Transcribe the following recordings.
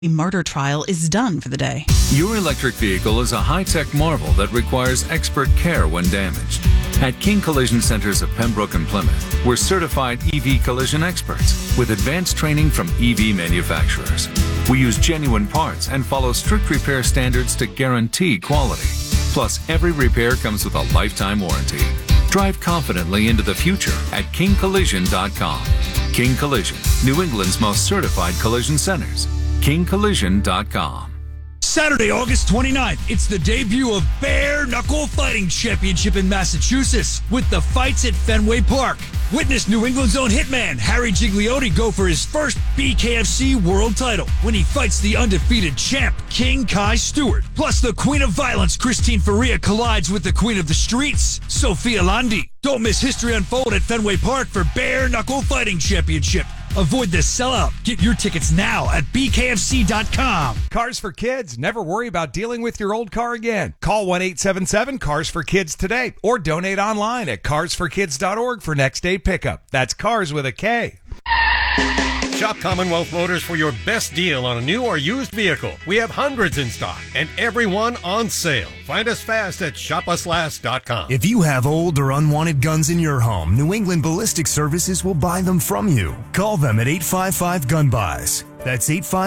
The murder trial is done for the day. Your electric vehicle is a high-tech marvel that requires expert care when damaged. At King Collision Centers of Pembroke and Plymouth, we're certified EV collision experts with advanced training from EV manufacturers. We use genuine parts and follow strict repair standards to guarantee quality. Plus, every repair comes with a lifetime warranty. Drive confidently into the future at kingcollision.com. King Collision, New England's most certified collision centers. kingcollision.com. Saturday, August 29th, it's the debut of Bare Knuckle Fighting Championship in Massachusetts with the fights at Fenway Park. Witness New England's own hitman, Harry Gigliotti, go for his first BKFC world title when he fights the undefeated champ, King Kai Stewart. Plus, the Queen of Violence, Christine Faria, collides with the Queen of the Streets, Sophia Landi. Don't miss history unfold at Fenway Park for Bare Knuckle Fighting Championship. Avoid the sellout. Get your tickets now at bkfc.com. Cars for Kids. Never worry about dealing with your old car again. Call 1-877-CARS-FOR-KIDS today or donate online at carsforkids.org for next day pickup. That's cars with a K. Shop Commonwealth Motors for your best deal on a new or used vehicle. We have hundreds in stock and every one on sale. Find us fast at shopuslast.com. If you have old or unwanted guns in your home, New England Ballistic Services will buy them from you. Call them at 855-GUN-BUYS. That's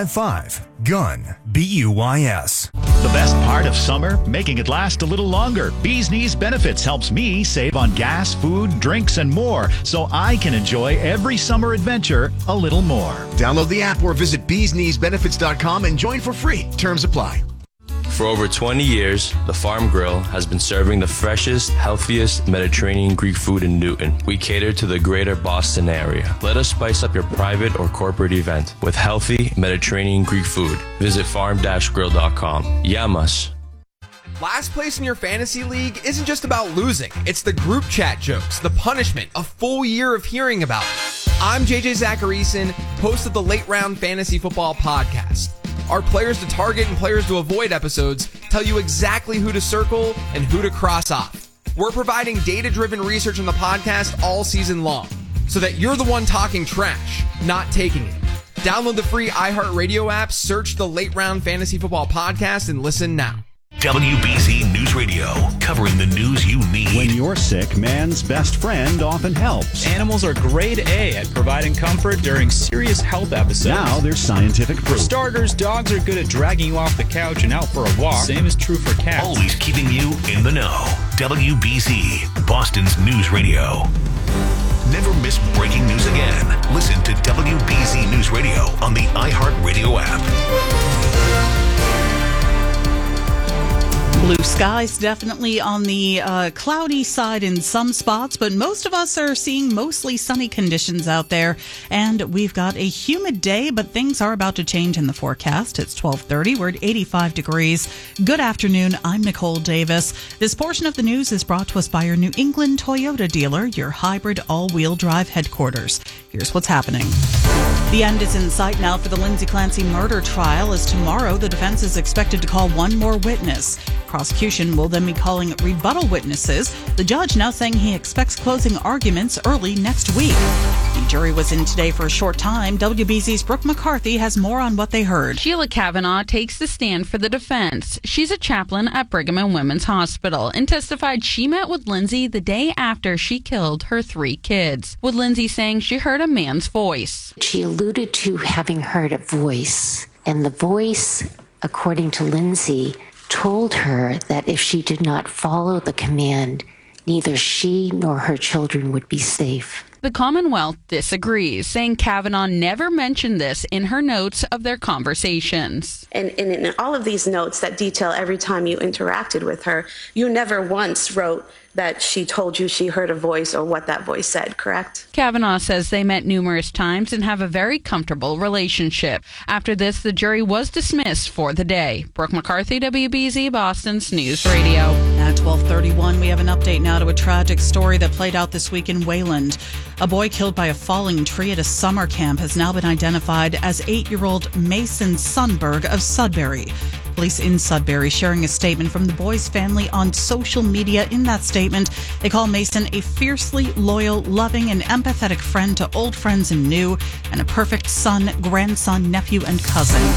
855-GUN-BUYS. The best part of summer, making it last a little longer. Bees Knees Benefits helps me save on gas, food, drinks, and more, so I can enjoy every summer adventure a little more. Download the app or visit beeskneesbenefits.com and join for free. Terms apply. For over 20 years, the Farm Grill has been serving the freshest, healthiest Mediterranean Greek food in Newton. We cater to the greater Boston area. Let us spice up your private or corporate event with healthy Mediterranean Greek food. Visit farm-grill.com. Yamas. Last place in your fantasy league isn't just about losing. It's the group chat jokes, the punishment, a full year of hearing about it. I'm JJ Zacharyson, host of the Late Round Fantasy Football Podcast. Our players to target and players to avoid episodes tell you exactly who to circle and who to cross off. We're providing data-driven research on the podcast all season long so that you're the one talking trash, not taking it. Download the free iHeartRadio app, search the Late Round Fantasy Football Podcast, and listen now. WBZ News Radio, covering the news you need. When you're sick, man's best friend often helps. Animals are grade A at providing comfort during serious health episodes. Now there's scientific proof. For starters, dogs are good at dragging you off the couch and out for a walk. Same is true for cats. Always keeping you in the know. WBZ, Boston's News Radio. Never miss breaking news again. Listen to WBZ News Radio on the iHeartRadio app. Blue skies definitely on the cloudy side in some spots, but most of us are seeing mostly sunny conditions out there. And we've got a humid day, but things are about to change in the forecast. It's 12:30. We're at 85 degrees. Good afternoon. I'm Nicole Davis. This portion of the news is brought to us by your New England Toyota dealer, your hybrid all-wheel drive headquarters. Here's what's happening. The end is in sight now for the Lindsay Clancy murder trial, as tomorrow the defense is expected to call one more witness. Prosecution will then be calling rebuttal witnesses. The judge now saying he expects closing arguments early next week. The jury was in today for a short time. WBZ's Brooke McCarthy has more on what they heard. Sheila Kavanaugh takes the stand for the defense. She's a chaplain at Brigham and Women's Hospital and testified she met with Lindsay the day after she killed her 3 kids, with Lindsay saying she heard a man's voice. She alluded to having heard a voice, and the voice, according to Lindsay, told her that if she did not follow the command, neither she nor her children would be safe. The Commonwealth disagrees, saying Kavanaugh never mentioned this in her notes of their conversations. And in all of these notes that detail every time you interacted with her, you never once wrote that she told you she heard a voice or what that voice said, correct? Kavanaugh says they met numerous times and have a very comfortable relationship. After this, the jury was dismissed for the day. Brooke McCarthy, WBZ, Boston's News Radio. At 12:31, we have an update now to a tragic story that played out this week in Wayland. A boy killed by a falling tree at a summer camp has now been identified as 8-year-old Mason Sundberg of Sudbury. Police in Sudbury sharing a statement from the boy's family on social media. In that statement, they call Mason a fiercely loyal, loving, and empathetic friend to old friends and new, and a perfect son, grandson, nephew, and cousin. The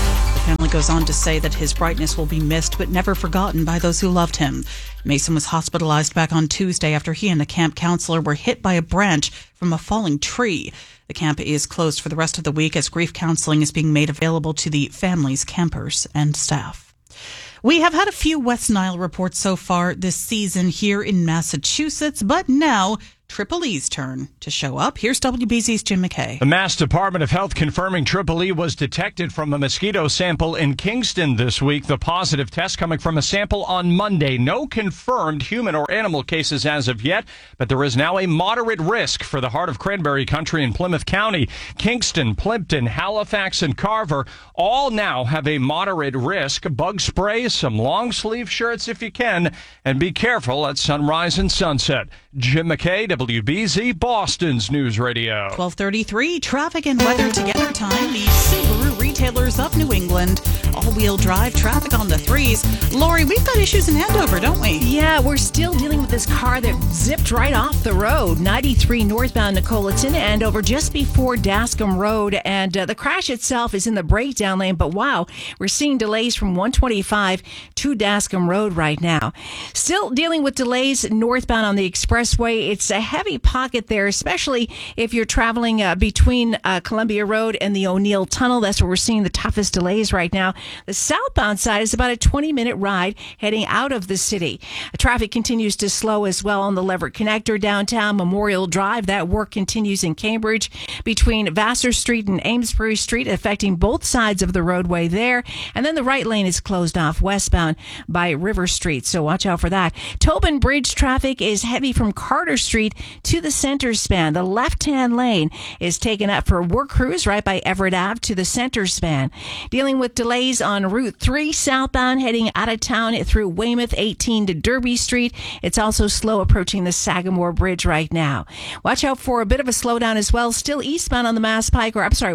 family goes on to say that his brightness will be missed but never forgotten by those who loved him. Mason was hospitalized back on Tuesday after he and a camp counselor were hit by a branch from a falling tree. The camp is closed for the rest of the week as grief counseling is being made available to the families, campers, and staff. We have had a few West Nile reports so far this season here in Massachusetts, but now Triple E's turn to show up. Here's WBZ's Jim McKay. The Mass Department of Health confirming Triple E was detected from a mosquito sample in Kingston this week. The positive test coming from a sample on Monday. No confirmed human or animal cases as of yet, but there is now a moderate risk for the heart of Cranberry Country in Plymouth County. Kingston, Plimpton, Halifax, and Carver all now have a moderate risk. Bug spray, some long sleeve shirts if you can, and be careful at sunrise and sunset. Jim McKay, WBZ, Boston's News Radio. 12:33, traffic and weather together time. The Subaru Retailers of New England. All-wheel drive traffic on the 3s. Lori, we've got issues in Andover, don't we? Yeah, we're still dealing with this car that zipped right off the road. 93 northbound Nicolaton, Andover, just before Dascom Road. And the crash itself is in the breakdown lane. But wow, we're seeing delays from 125 to Dascom Road right now. Still dealing with delays northbound on the expressway. It's a heavy pocket there, especially if you're traveling between Columbia Road and the O'Neill Tunnel. That's where we're seeing the toughest delays right now. The southbound side is about a 20-minute ride heading out of the city. Traffic continues to slow as well on the Leverett Connector downtown Memorial Drive. That work continues in Cambridge between Vassar Street and Amesbury Street, affecting both sides of the roadway there. And then the right lane is closed off westbound by River Street, so watch out for that. Tobin Bridge traffic is heavy from Carter Street to the center span. The left-hand lane is taken up for work crews right by Everett Ave to the center span. Dealing with delays on Route 3 southbound heading out of town through Weymouth 18 to Derby Street. It's also slow approaching the Sagamore Bridge right now. Watch out for a bit of a slowdown as well. Still westbound on the Mass Pike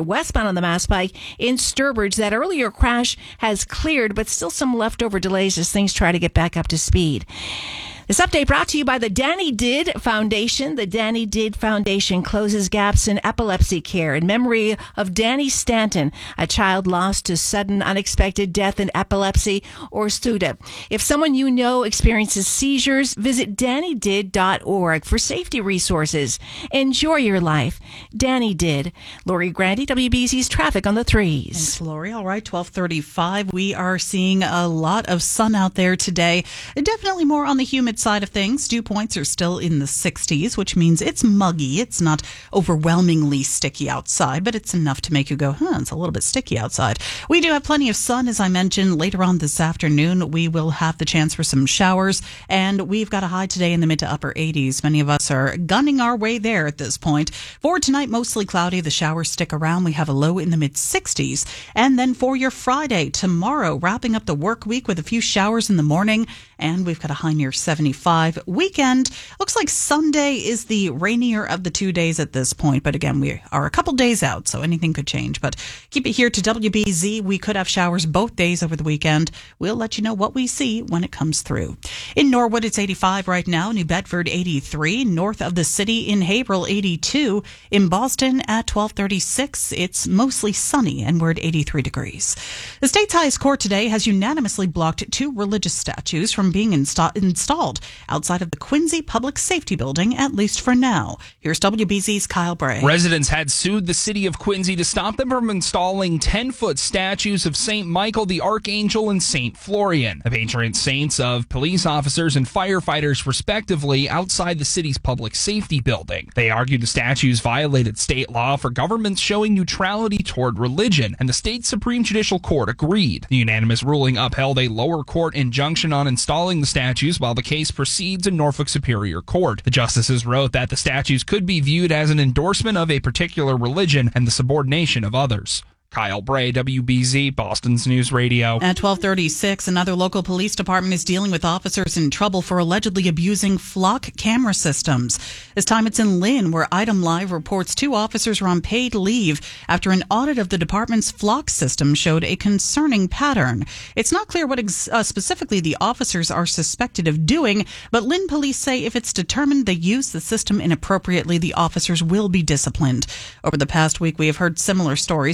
in Sturbridge. That earlier crash has cleared, but still some leftover delays as things try to get back up to speed. This update brought to you by the Danny Did Foundation. The Danny Did Foundation closes gaps in epilepsy care in memory of Danny Stanton, a child lost to sudden unexpected death in epilepsy or SUDEP. If someone you know experiences seizures, visit DannyDid.org for safety resources. Enjoy your life. Danny Did. Lori Grandy, WBZ's traffic on the 3s. Thanks, Lori. All right, 12:35. We are seeing a lot of sun out there today. Definitely more on the humid side of things. Dew points are still in the 60s, which means it's muggy. It's not overwhelmingly sticky outside, but it's enough to make you go, it's a little bit sticky outside. We do have plenty of sun, as I mentioned. Later on this afternoon, we will have the chance for some showers, and we've got a high today in the mid to upper 80s. Many of us are gunning our way there at this point. For tonight, mostly cloudy. The showers stick around. We have a low in the mid 60s. And then for your Friday, tomorrow, wrapping up the work week with a few showers in the morning, and we've got a high near 75. Weekend looks like Sunday is the rainier of the 2 days at this point, but again, we are a couple days out, so anything could change. But keep it here to WBZ. We could have showers both days over the weekend. We'll let you know what we see when it comes through. In Norwood, it's 85 right now. New Bedford, 83. North of the city in Haverhill, 82. In Boston at 12:36, it's mostly sunny, and we're at 83 degrees. The state's highest court today has unanimously blocked 2 religious statues from being installed outside of the Quincy Public Safety Building, at least for now. Here's WBZ's Kyle Bray. Residents had sued the city of Quincy to stop them from installing 10-foot statues of St. Michael the Archangel and St. Florian, the patron saints of police officers and firefighters, respectively, outside the city's public safety building. They argued the statues violated state law for governments showing neutrality toward religion, and the state Supreme Judicial Court agreed. The unanimous ruling upheld a lower court injunction on installing the statues while the case proceeds in Norfolk Superior Court. The justices wrote that the statues could be viewed as an endorsement of a particular religion and the subordination of others. Kyle Bray, WBZ, Boston's News Radio. At 12:36, another local police department is dealing with officers in trouble for allegedly abusing flock camera systems. This time it's in Lynn, where Item Live reports 2 officers were on paid leave after an audit of the department's flock system showed a concerning pattern. It's not clear what specifically the officers are suspected of doing, but Lynn police say if it's determined they use the system inappropriately, the officers will be disciplined. Over the past week, we have heard similar stories out of Stowe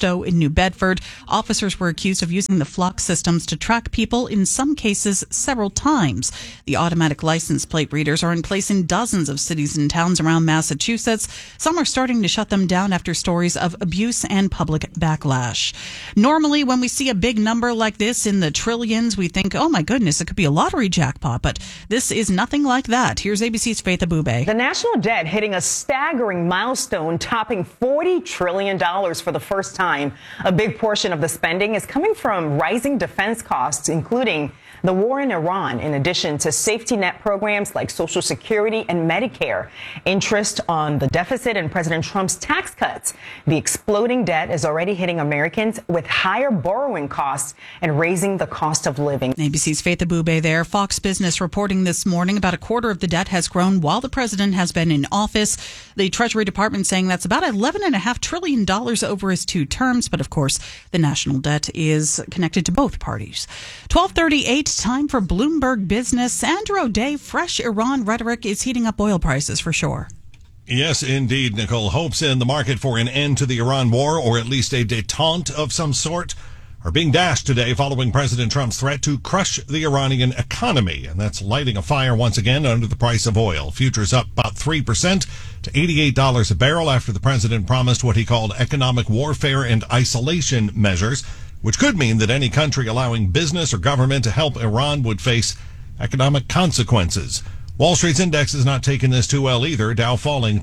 Stowe in New Bedford. Officers were accused of using the Flock systems to track people, in some cases several times. The automatic license plate readers are in place in dozens of cities and towns around Massachusetts. Some are starting to shut them down after stories of abuse and public backlash. Normally, when we see a big number like this in the trillions, we think, oh my goodness, it could be a lottery jackpot, but this is nothing like that. Here's ABC's Faith Abube. The national debt hitting a staggering milestone, topping $40 trillion for the first time. A big portion of the spending is coming from rising defense costs, including the war in Iran, in addition to safety net programs like Social Security and Medicare. Interest on the deficit and President Trump's tax cuts. The exploding debt is already hitting Americans with higher borrowing costs and raising the cost of living. ABC's Faith Abube there. Fox Business reporting this morning about a quarter of the debt has grown while the president has been in office. The Treasury Department saying that's about $11.5 trillion over his 2 terms. But of course, the national debt is connected to both parties. 12:38, time for Bloomberg Business. Andrew O'Day, fresh Iran rhetoric is heating up oil prices for sure. Yes, indeed, Nicole. Hopes in the market for an end to the Iran war, or at least a détente of some sort, are being dashed today following President Trump's threat to crush the Iranian economy. And that's lighting a fire once again under the price of oil. Futures up about 3% to $88 a barrel after the president promised what he called economic warfare and isolation measures, which could mean that any country allowing business or government to help Iran would face economic consequences. Wall Street's index is not taking this too well either. Dow falling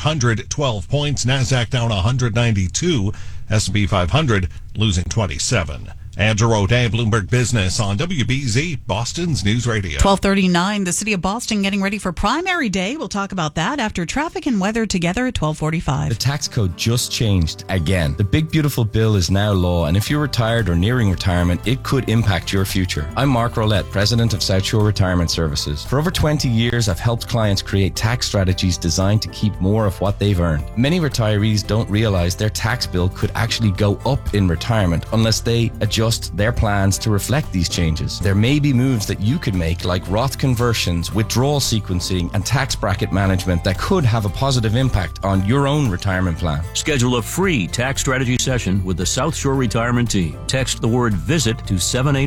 412 points, NASDAQ down 192, S&P 500 losing 27. Andrew O'Day, Bloomberg Business on WBZ, Boston's News Radio. 12:39, the city of Boston getting ready for primary day. We'll talk about that after traffic and weather together at 12:45. The tax code just changed again. The big beautiful bill is now law, and if you're retired or nearing retirement, it could impact your future. I'm Mark Rolette, president of South Shore Retirement Services. For over 20 years, I've helped clients create tax strategies designed to keep more of what they've earned. Many retirees don't realize their tax bill could actually go up in retirement unless they adjust their plans to reflect these changes. There may be moves that you could make, like Roth conversions, withdrawal sequencing, and tax bracket management that could have a positive impact on your own retirement plan. Schedule a free tax strategy session with the South Shore Retirement Team. Text the word VISIT to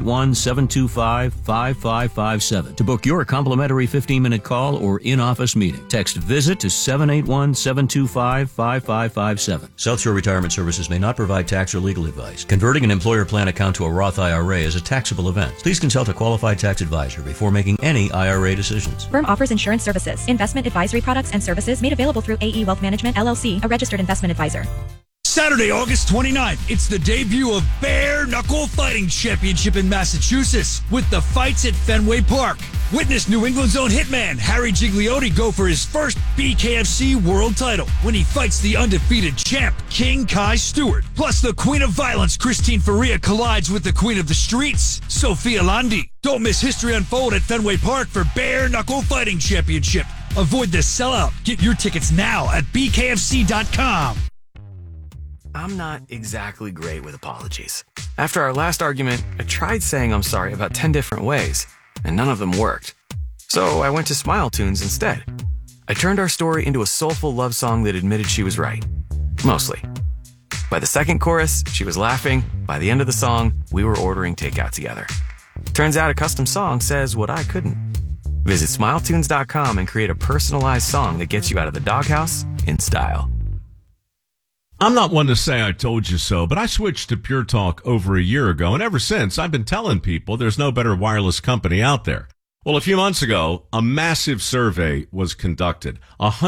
781-725-5557 to book your complimentary 15-minute call or in-office meeting. Text VISIT to 781-725-5557. South Shore Retirement Services may not provide tax or legal advice. Converting an employer plan account to a Roth IRA is a taxable event. Please consult a qualified tax advisor before making any IRA decisions. Firm offers insurance services, investment advisory products and services made available through AE Wealth Management, LLC, a registered investment advisor. Saturday, August 29th, it's the debut of Bare Knuckle Fighting Championship in Massachusetts with the fights at Fenway Park. Witness New England's own hitman Harry Gigliotti go for his first BKFC world title when he fights the undefeated champ King Kai Stewart. Plus, the Queen of Violence Christine Faria collides with the Queen of the Streets, Sophia Landi. Don't miss history unfold at Fenway Park for Bare Knuckle Fighting Championship. Avoid the sellout. Get your tickets now at bkfc.com. I'm not exactly great with apologies. After our last argument, I tried saying I'm sorry about 10 different ways, and none of them worked. So I went to Smile Tunes instead. I turned our story into a soulful love song that admitted she was right. Mostly. By the second chorus, she was laughing. By the end of the song, we were ordering takeout together. Turns out a custom song says what I couldn't. Visit SmileTunes.com and create a personalized song that gets you out of the doghouse in style. I'm not one to say I told you so, but I switched to Pure Talk over a year ago, and ever since, I've been telling people there's no better wireless company out there. Well, a few months ago, a massive survey was conducted.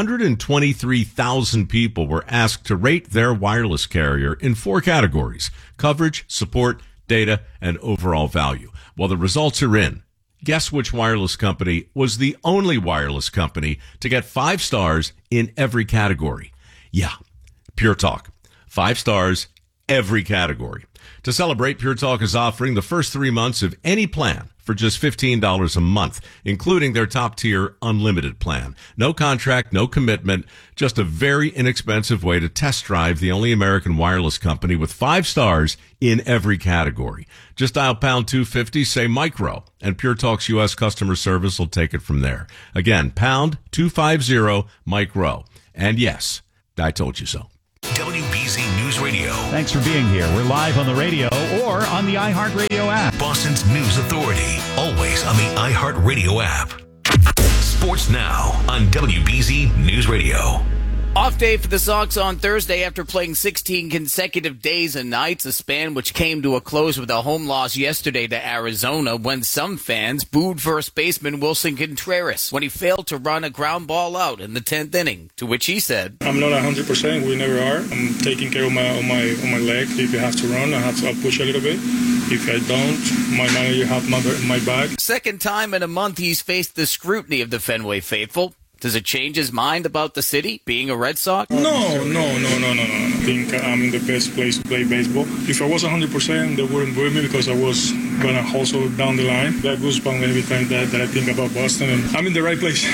123,000 people were asked to rate their wireless carrier in 4 categories: coverage, support, data, and overall value. Well, the results are in. Guess which wireless company was the only wireless company to get 5 stars in every category? Yeah. Pure Talk. 5 stars, every category. To celebrate, Pure Talk is offering the first 3 months of any plan for just $15 a month, including their top-tier unlimited plan. No contract, no commitment, just a very inexpensive way to test drive the only American wireless company with 5 stars in every category. Just dial pound 250, say micro, and Pure Talk's U.S. customer service will take it from there. Again, pound 250 micro. And yes, I told you so. WBZ News News Radio. Thanks for being here. We're live on the radio or on the iHeartRadio app. Boston's News Authority, always on the iHeartRadio app. Sports Now on WBZ News Radio. Off day for the Sox on Thursday after playing 16 consecutive days and nights, a span which came to a close with a home loss yesterday to Arizona when some fans booed first baseman Wilson Contreras when he failed to run a ground ball out in the 10th inning, to which he said, "I'm not 100%. We never are. I'm taking care of my leg. If you have to run, I'll push a little bit. If I don't, my manager have my back." Second time in a month he's faced the scrutiny of the Fenway faithful. Does it change his mind about the city, being a Red Sox? No. I think I'm in the best place to play baseball. If I was 100%, they wouldn't boo me because I was going to hustle down the line. That goosebumps every time that I think about Boston. And I'm in the right place.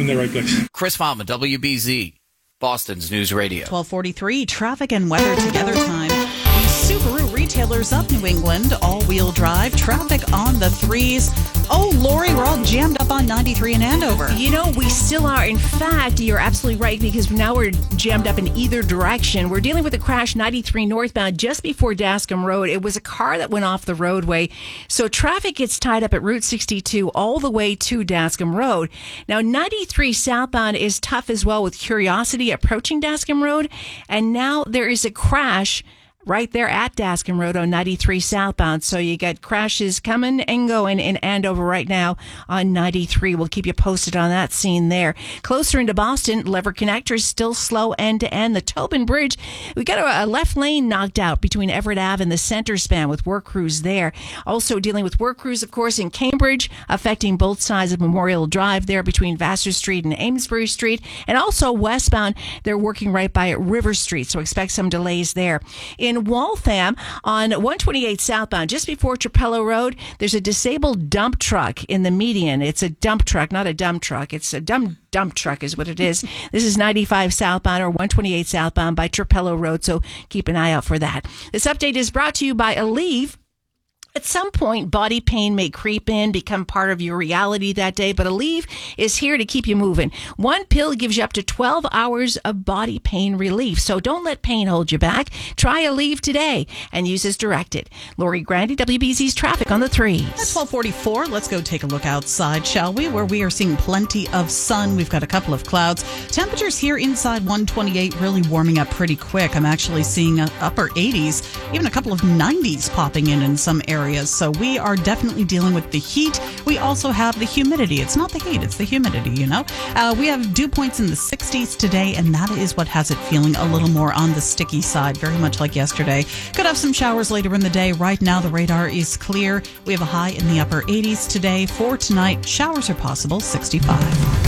Chris Fama, WBZ, Boston's News Radio. 12:43, traffic and weather together time. The Subaru retailers of New England, all-wheel drive, traffic on the 3s. Oh, Lori, we're all jammed up on 93 in Andover. You know, we still are. In fact, you're absolutely right, because now we're jammed up in either direction. We're dealing with a crash 93 northbound just before Dascom Road. It was a car that went off the roadway. So traffic gets tied up at Route 62 all the way to Dascom Road. Now, 93 southbound is tough as well with Curiosity approaching Dascom Road. And now there is a crash right there at Dascom Road on 93 southbound. So you got crashes coming and going in Andover right now on 93. We'll keep you posted on that scene there. Closer into Boston, Lever Connector is still slow end to end. The Tobin Bridge, we got a left lane knocked out between Everett Ave and the center span with work crews there. Also dealing with work crews, of course, in Cambridge, affecting both sides of Memorial Drive there between Vassar Street and Amesbury Street. And also westbound, they're working right by River Street. So expect some delays there. In Waltham on 128 southbound, just before Trapello Road, there's a disabled dump truck in the median. It's a dump truck, not a dump truck. It's a dump truck is what it is. This is 95 southbound or 128 southbound by Trapello Road, so keep an eye out for that. This update is brought to you by Aleve. At some point, body pain may creep in, become part of your reality that day, but Aleve is here to keep you moving. One pill gives you up to 12 hours of body pain relief, so don't let pain hold you back. Try Aleve today and use as directed. Lori Grandy, WBZ's traffic on the 3s. At 12:44, let's go take a look outside, shall we? Where we are seeing plenty of sun. We've got a couple of clouds. Temperatures here inside 128 really warming up pretty quick. I'm actually seeing upper 80s, even a couple of 90s popping in some areas. So we are definitely dealing with the heat. We also have the humidity. It's not the heat, it's the humidity, you know. We have dew points in the 60s today, and that is what has it feeling a little more on the sticky side, very much like yesterday. Could have some showers later in the day. Right now, the radar is clear. We have a high in the upper 80s today. For tonight, showers are possible, 65.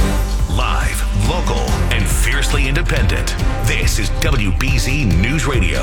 Live, local, and fiercely independent. This is WBZ News Radio.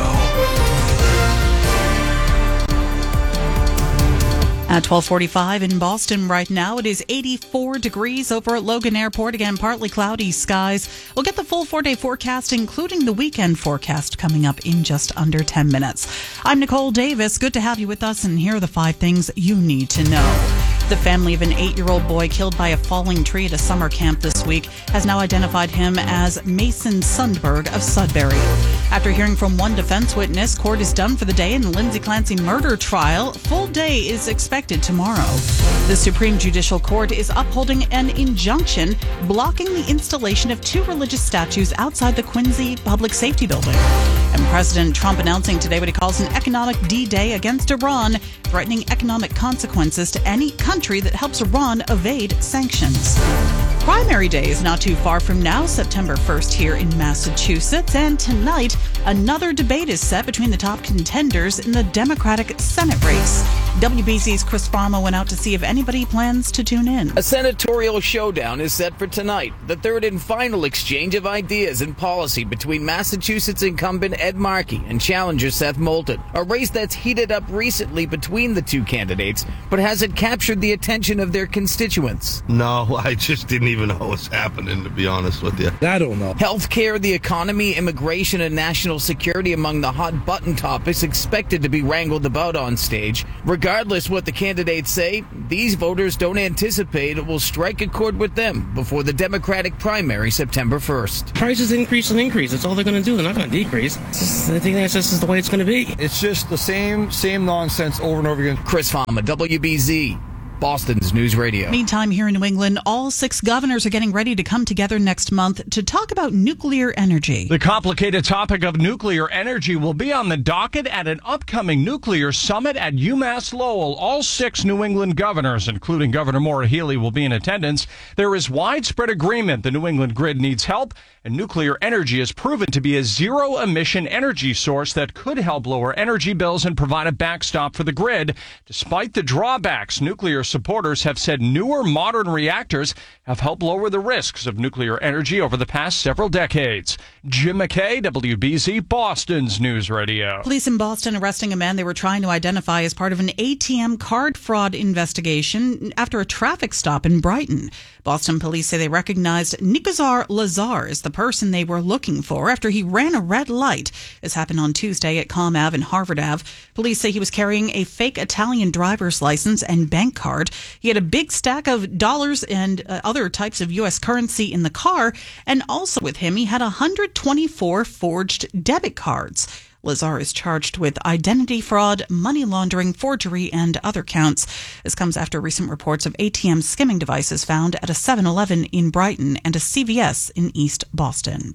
At 12:45 in Boston right now, it is 84 degrees over at Logan Airport. Again, partly cloudy skies. We'll get the full 4-day forecast, including the weekend forecast, coming up in just under 10 minutes. I'm Nicole Davis. Good to have you with us, and here are the 5 things you need to know. The family of an 8-year-old boy killed by a falling tree at a summer camp this week has now identified him as Mason Sundberg of Sudbury. After hearing from one defense witness, court is done for the day in the Lindsay Clancy murder trial. Full day is expected tomorrow. The Supreme Judicial Court is upholding an injunction blocking the installation of 2 religious statues outside the Quincy Public Safety Building. And President Trump announcing today what he calls an economic D-Day against Iran, threatening economic consequences to any country that helps Iran evade sanctions. Primary day is not too far from now, September 1st here in Massachusetts. And tonight, another debate is set between the top contenders in the Democratic Senate race. WBZ's Chris Fama went out to see if anybody plans to tune in. A senatorial showdown is set for tonight, the third and final exchange of ideas and policy between Massachusetts incumbent Ed Markey and challenger Seth Moulton. A race that's heated up recently between the two candidates, but hasn't captured the attention of their constituents. No, I just didn't even know what's happening, to be honest with you. I don't know. Healthcare, the economy, immigration, and national security among the hot button topics expected to be wrangled about on stage. Regardless Regardless what the candidates say, these voters don't anticipate it will strike a chord with them before the Democratic primary September 1st. Prices increase and increase. That's all they're going to do. They're not going to decrease. I think that's just the way it's going to be. It's just the same nonsense over and over again. Chris Fama, WBZ. Boston's News Radio. Meantime, here in New England, all 6 governors are getting ready to come together next month to talk about nuclear energy. The complicated topic of nuclear energy will be on the docket at an upcoming nuclear summit at UMass Lowell. All 6 New England governors, including Governor Maura Healey, will be in attendance. There is widespread agreement the New England grid needs help, and nuclear energy is proven to be a zero-emission energy source that could help lower energy bills and provide a backstop for the grid. Despite the drawbacks, nuclear supporters have said newer modern reactors have helped lower the risks of nuclear energy over the past several decades. Jim McKay, WBZ, Boston's News Radio. Police in Boston arresting a man they were trying to identify as part of an ATM card fraud investigation after a traffic stop in Brighton. Boston police say they recognized Nicozar Lazar as the person they were looking for after he ran a red light. This happened on Tuesday at Calm Ave and Harvard Ave. Police say he was carrying a fake Italian driver's license and bank card. He had a big stack of dollars and other types of U.S. currency in the car, and also with him he had 124 forged debit cards. Lazar is charged with identity fraud, money laundering, forgery, and other counts. This comes after recent reports of ATM skimming devices found at a 7-Eleven in Brighton and a CVS in East Boston.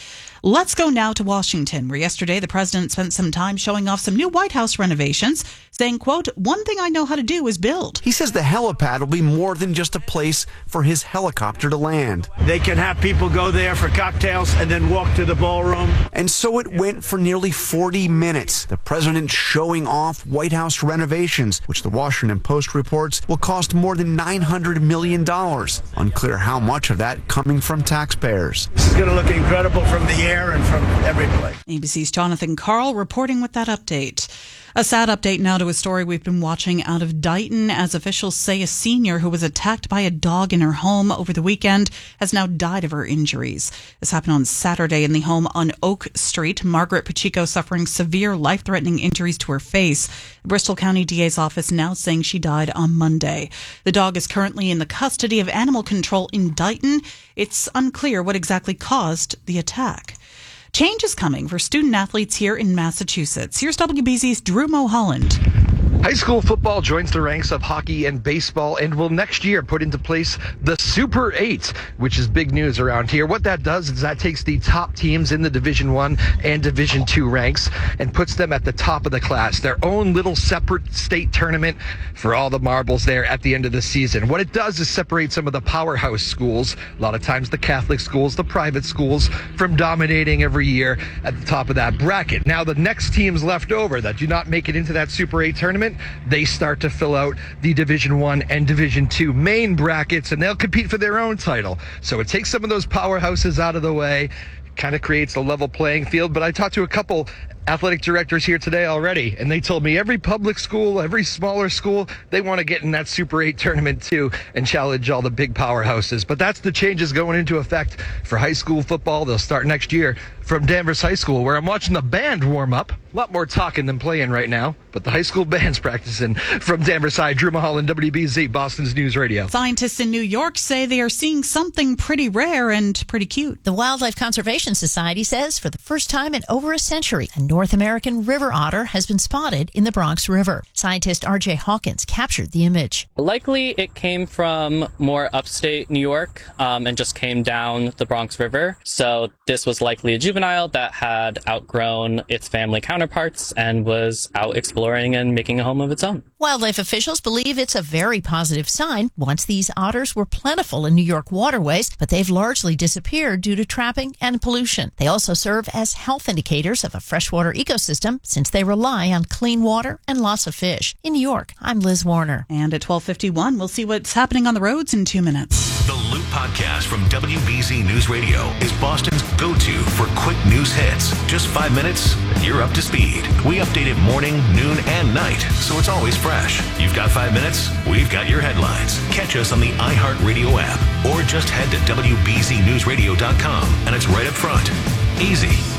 Let's go now to Washington, where yesterday the president spent some time showing off some new White House renovations, saying, quote, "One thing I know how to do is build." He says the helipad will be more than just a place for his helicopter to land. They can have people go there for cocktails and then walk to the ballroom. And so it went for nearly 40 minutes. The president showing off White House renovations, which the Washington Post reports will cost more than $900 million. Unclear how much of that coming from taxpayers. This is going to look incredible from the air and from every place. ABC's Jonathan Karl reporting with that update. A sad update now to a story we've been watching out of Dighton, as officials say a senior who was attacked by a dog in her home over the weekend has now died of her injuries. This happened on Saturday in the home on Oak Street. Margaret Pacheco suffering severe life-threatening injuries to her face. The Bristol County DA's office now saying she died on Monday. The dog is currently in the custody of Animal Control in Dighton. It's unclear what exactly caused the attack. Change is coming for student athletes here in Massachusetts. Here's WBZ's Drew Mulholland. High school football joins the ranks of hockey and baseball and will next year put into place the Super 8, which is big news around here. What that does is that takes the top teams in the Division I and Division II ranks and puts them at the top of the class, their own little separate state tournament for all the marbles there at the end of the season. What it does is separate some of the powerhouse schools, a lot of times the Catholic schools, the private schools, from dominating every year at the top of that bracket. Now the next teams left over that do not make it into that Super 8 tournament, they start to fill out the Division I and Division II main brackets, and they'll compete for their own title. So it takes some of those powerhouses out of the way, kind of creates a level playing field. But I talked to a couple athletic directors here today already, and they told me every public school, every smaller school, they want to get in that Super 8 tournament too and challenge all the big powerhouses. But that's the changes going into effect for high school football. They'll start next year from Danvers High School, where I'm watching the band warm up. A lot more talking than playing right now, but the high school band's practicing. From Danvers High, Drew Mulholland, WBZ, Boston's News Radio. Scientists in New York say they are seeing something pretty rare and pretty cute. The Wildlife Conservation Society says for the first time in over a century, a North American river otter has been spotted in the Bronx River. Scientist R.J. Hawkins captured the image. Likely it came from more upstate New York and just came down the Bronx River. So this was likely a juvenile that had outgrown its family counterparts and was out exploring and making a home of its own. Wildlife officials believe it's a very positive sign. Once these otters were plentiful in New York waterways, but they've largely disappeared due to trapping and pollution. They also serve as health indicators of a freshwater ecosystem since they rely on clean water and lots of fish. In New York, I'm Liz Warner. And at 12:51, we'll see what's happening on the roads in 2 minutes. The Loop Podcast from WBZ News Radio is Boston's go-to for quick news hits. Just 5 minutes, and you're up to speed. We update it morning, noon, and night, so it's always fresh. You've got 5 minutes, we've got your headlines. Catch us on the iHeartRadio app, or just head to WBZNewsRadio.com, and it's right up front. Easy.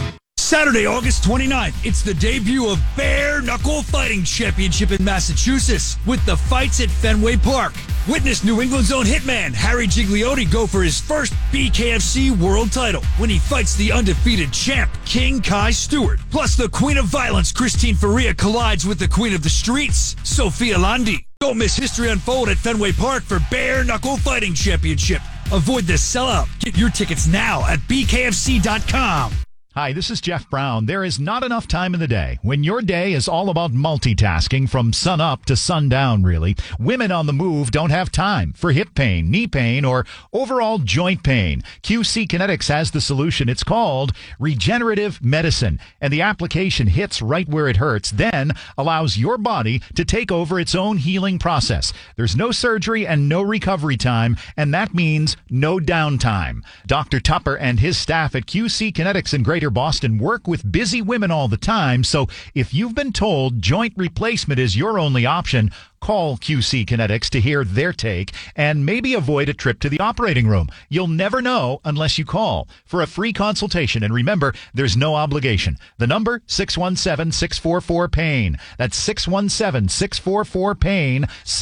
Saturday, August 29th, it's the debut of Bare Knuckle Fighting Championship in Massachusetts with the fights at Fenway Park. Witness New England's own hitman Harry Gigliotti go for his first BKFC world title when he fights the undefeated champ King Kai Stewart. Plus, the Queen of Violence Christine Faria collides with the Queen of the Streets Sophia Landi. Don't miss history unfold at Fenway Park for Bare Knuckle Fighting Championship. Avoid the sellout. Get your tickets now at bkfc.com. Hi, this is Jeff Brown. There is not enough time in the day. When your day is all about multitasking from sun up to sundown, really, women on the move don't have time for hip pain, knee pain, or overall joint pain. QC Kinetics has the solution. It's called regenerative medicine, and the application hits right where it hurts, then allows your body to take over its own healing process. There's no surgery and no recovery time, and that means no downtime. Dr. Tupper and his staff at QC Kinetics in Greater Boston work with busy women all the time, so if you've been told joint replacement is your only option, call QC Kinetics to hear their take and maybe avoid a trip to the operating room. You'll never know unless you call for a free consultation. And remember, there's no obligation. The number, 617-644-PAIN. That's 617-644-PAIN,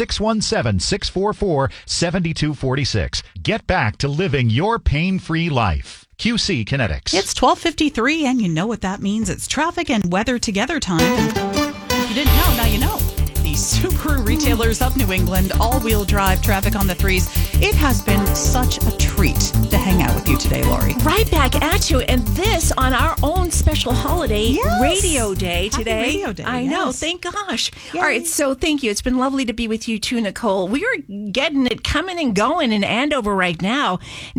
617-644-7246. Get back to living your pain-free life. QC Kinetics. It's 12:53, and you know what that means. It's traffic and weather together time. And if you didn't know, now you know. The Subaru retailers of New England, all-wheel drive traffic on the 3s. It has been such a treat to hang out with you today, Lori. Right back at you, and this on our own special holiday, Radio Day today. Happy Radio Day. I know, thank gosh. Yay. All right, so thank you. It's been lovely to be with you too, Nicole. We are getting it coming and going in Andover right now.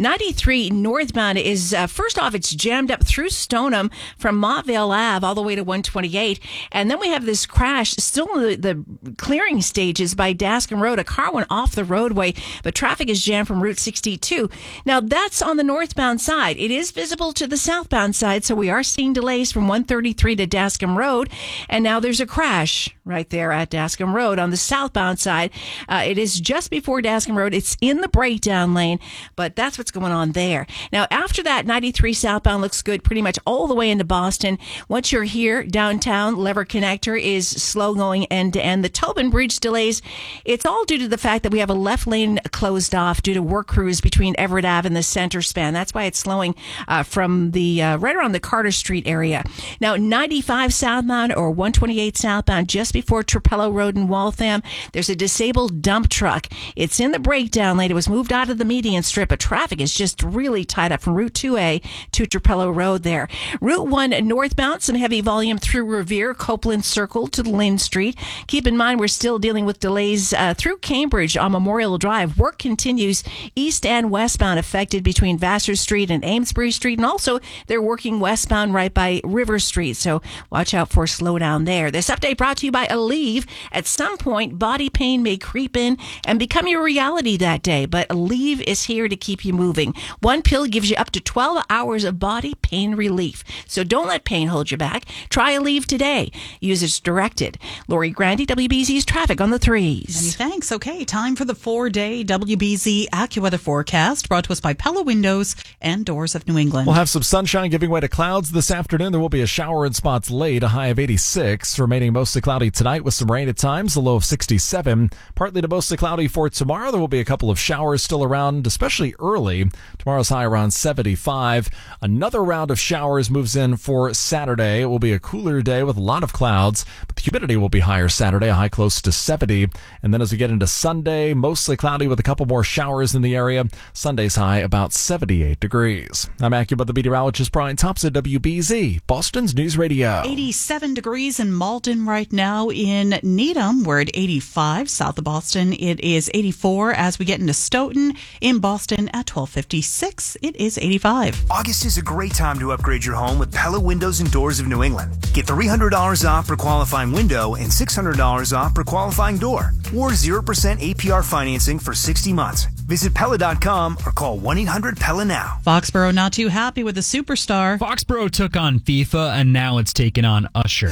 93 northbound is, first off, it's jammed up through Stoneham from Montvale Ave all the way to 128. And then we have this crash still in the clearing stages by Dascom Road. A car went off the roadway, but traffic is jammed from Route 62. Now, that's on the northbound side. It is visible to the southbound side, so we are seeing delays from 133 to Dascom Road. And now there's a crash right there at Dascom Road on the southbound side. It is just before Dascom Road. It's in the breakdown lane, but that's what's going on there. Now, after that, 93 southbound looks good pretty much all the way into Boston. Once you're here, downtown, Lever Connector is slow going end to end. The Tobin Bridge delays, it's all due to the fact that we have a left lane closed off due to work crews between Everett Ave and the center span. That's why it's slowing from the right around the Carter Street area. Now, 95 southbound or 128 southbound just before Trapello Road in Waltham, there's a disabled dump truck. It's in the breakdown lane. It was moved out of the median strip, but traffic is just really tied up from Route 2A to Trapello Road there. Route 1 northbound, some heavy volume through Revere, Copeland Circle to Lynn Street. Keep in mind, we're still dealing with delays through Cambridge on Memorial Drive. Work continues east and westbound affected between Vassar Street and Amesbury Street. And also, they're working westbound right by River Street. So watch out for a slowdown there. This update brought to you by Aleve. At some point, body pain may creep in and become your reality that day. But Aleve is here to keep you moving. One pill gives you up to 12 hours of body pain relief. So don't let pain hold you back. Try Aleve today. Use as directed. Lori Grandy, WBZ's traffic on the 3s. Many thanks. Okay, time for the 4-day WBZ AccuWeather forecast brought to us by Pella Windows and Doors of New England. We'll have some sunshine giving way to clouds this afternoon. There will be a shower in spots late, a high of 86. Remaining mostly cloudy tonight with some rain at times, a low of 67. Partly to mostly cloudy for tomorrow. There will be a couple of showers still around, especially early. Tomorrow's high around 75. Another round of showers moves in for Saturday. It will be a cooler day with a lot of clouds, but the humidity will be higher Saturday, a high close to 70. And then as we get into Sunday, mostly cloudy with a couple more showers in the area. Sunday's high about 78 degrees. I'm AccuWeather meteorologist Brian Thompson, WBZ, Boston's News Radio. 87 degrees in Malden right now. In Needham, we're at 85. South of Boston, it is 84. As we get into Stoughton, in Boston at 12:56, it is 85. August is a great time to upgrade your home with Pella Windows and Doors of New England. Get $300 off per qualifying window and $600 off per qualifying door, or 0% APR financing for 60 months. Visit Pella.com or call 1-800-PELLA now. Foxborough not too happy with the superstar. Foxborough took on FIFA, and now it's taken on Usher.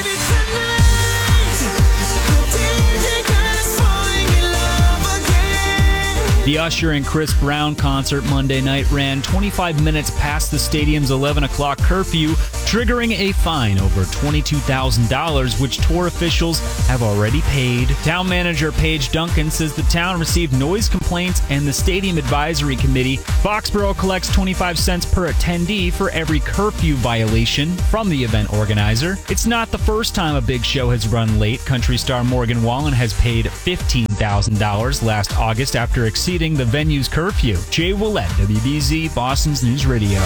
The Usher and Chris Brown concert Monday night ran 25 minutes past the stadium's 11 o'clock curfew. triggering a fine over $22,000, which tour officials have already paid. Town manager Paige Duncan says the town received noise complaints and the Stadium Advisory Committee. Foxborough collects 25 cents per attendee for every curfew violation from the event organizer. It's not the first time a big show has run late. Country star Morgan Wallen has paid $15,000 last August after exceeding the venue's curfew. Jay Willett, WBZ, Boston's News Radio.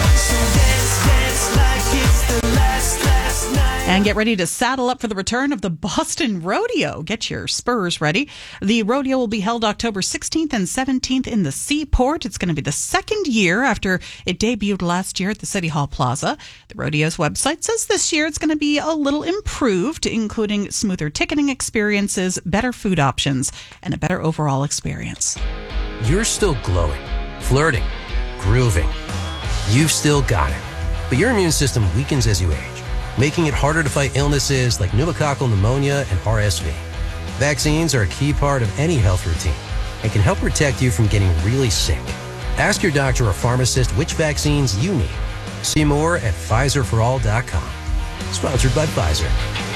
And get ready to saddle up for the return of the Boston Rodeo. Get your spurs ready. The rodeo will be held October 16th and 17th in the Seaport. It's going to be the second year after it debuted last year at the City Hall Plaza. The rodeo's website says this year it's going to be a little improved, including smoother ticketing experiences, better food options, and a better overall experience. You're still glowing, flirting, grooving. You've still got it. But your immune system weakens as you age, making it harder to fight illnesses like pneumococcal pneumonia and RSV. Vaccines are a key part of any health routine and can help protect you from getting really sick. Ask your doctor or pharmacist which vaccines you need. See more at PfizerForAll.com. Sponsored by Pfizer.